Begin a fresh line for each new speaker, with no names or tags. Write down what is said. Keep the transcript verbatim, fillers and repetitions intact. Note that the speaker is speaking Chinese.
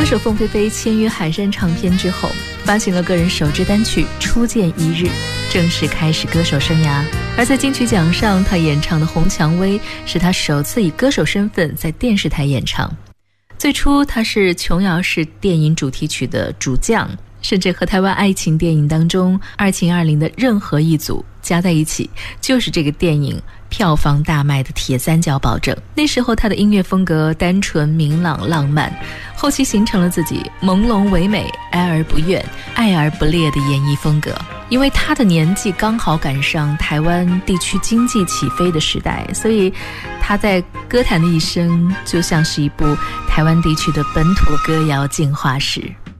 歌手凤飞飞签约海山唱片之后，发行了个人首支单曲《初见一日》，正式开始歌手生涯。而在金曲奖上，他演唱的《红蔷薇》是他首次以歌手身份在电视台演唱。最初他是琼瑶式电影主题曲的主将，甚至和台湾爱情电影当中二情二灵的任何一组加在一起，就是这个电影票房大卖的铁三角保证。那时候他的音乐风格单纯明朗浪漫，后期形成了自己朦胧唯美、哀而不怨、爱而不烈的演绎风格。因为他的年纪刚好赶上台湾地区经济起飞的时代，所以他在歌坛的一生就像是一部台湾地区的本土歌谣进化史。